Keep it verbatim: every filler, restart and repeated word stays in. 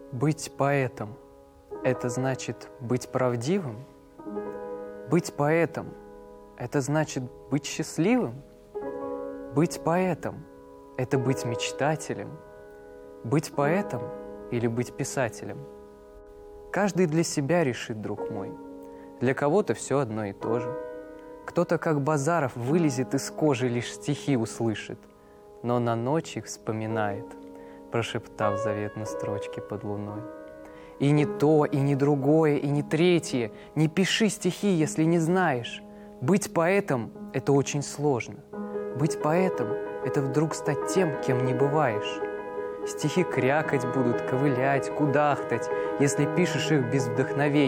Быть поэтом – это значит быть правдивым? Быть поэтом – это значит быть счастливым? Быть поэтом – это быть мечтателем? Быть поэтом или быть писателем? Каждый для себя решит, друг мой. Для кого-то все одно и то же. Кто-то, как Базаров, вылезет из кожи, лишь стихи услышит, но на ночь их вспоминает, прошептав заветно строчки под луной. И не то, и не другое, и не третье. Не пиши стихи, если не знаешь. Быть поэтом – это очень сложно. Быть поэтом – это вдруг стать тем, кем не бываешь. Стихи крякать будут, ковылять, кудахтать, если пишешь их без вдохновения.